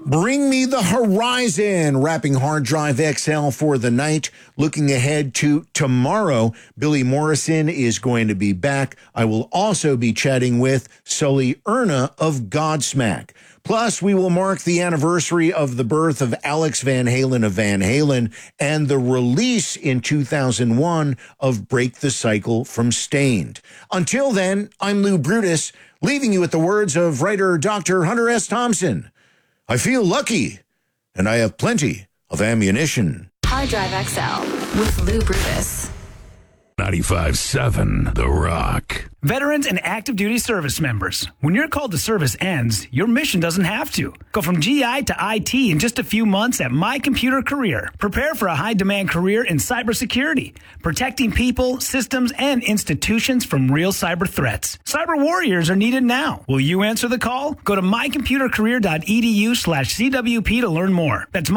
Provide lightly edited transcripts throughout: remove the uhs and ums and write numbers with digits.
Bring me the horizon, wrapping Hard Drive XL for the night. Looking ahead to tomorrow, Billy Morrison is going to be back. I will also be chatting with Sully Erna of Godsmack. Plus, we will mark the anniversary of the birth of Alex Van Halen of Van Halen and the release in 2001 of Break the Cycle from Stained. Until then, I'm Lou Brutus, leaving you with the words of writer Dr. Hunter S. Thompson. I feel lucky, and I have plenty of ammunition. Hard Drive XL with Lou Brutus. 95.7 The Rock. Veterans and active duty service members, when your call to service ends, your mission doesn't have to. Go from GI to IT in just a few months at My Computer Career. Prepare for a high-demand career in cybersecurity, protecting people, systems, and institutions from real cyber threats. Cyber warriors are needed now. Will you answer the call? Go to mycomputercareer.edu/CWP to learn more. That's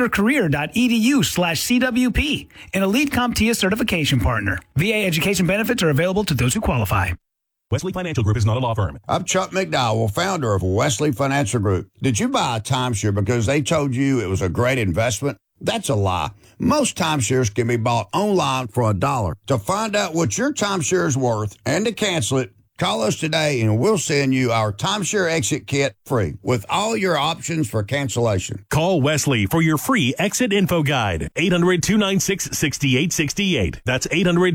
mycomputercareer.edu/CWP, an Elite CompTIA certification partner. VA education benefits are available to those who qualify. Wesley Financial Group is not a law firm. I'm Chuck McDowell, founder of Wesley Financial Group. Did you buy a timeshare because they told you it was a great investment? That's a lie. Most timeshares can be bought online for $1. To find out what your timeshare is worth and to cancel it, call us today and we'll send you our timeshare exit kit free with all your options for cancellation. Call Wesley for your free exit info guide. 800-296-6868. That's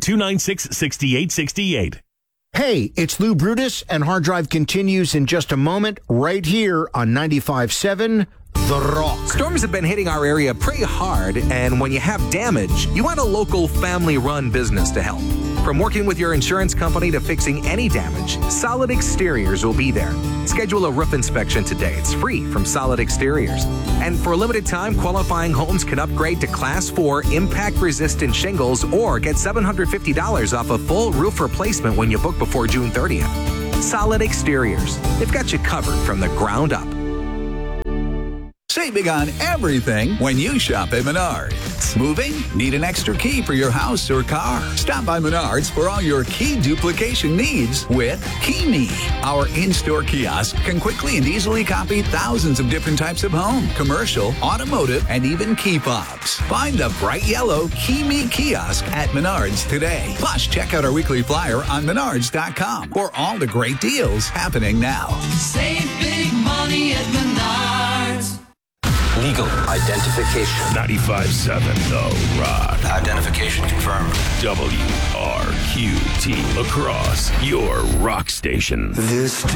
800-296-6868. Hey, it's Lou Brutus, and Hard Drive continues in just a moment right here on 95.7 The Rock. Storms have been hitting our area pretty hard, and when you have damage, you want a local family-run business to help. From working with your insurance company to fixing any damage, Solid Exteriors will be there. Schedule a roof inspection today. It's free from Solid Exteriors. And for a limited time, qualifying homes can upgrade to Class 4 impact-resistant shingles or get $750 off a full roof replacement when you book before June 30th. Solid Exteriors. They've got you covered from the ground up. Save big on everything when you shop at Menards. Moving? Need an extra key for your house or car? Stop by Menards for all your key duplication needs with KeyMe. Our in-store kiosk can quickly and easily copy thousands of different types of home, commercial, automotive, and even key fobs. Find the bright yellow KeyMe kiosk at Menards today. Plus, check out our weekly flyer on Menards.com for all the great deals happening now. Save big money at Menards. Legal identification. 95.7 The Rock. Identification confirmed. WRQT Lacrosse, your rock station. This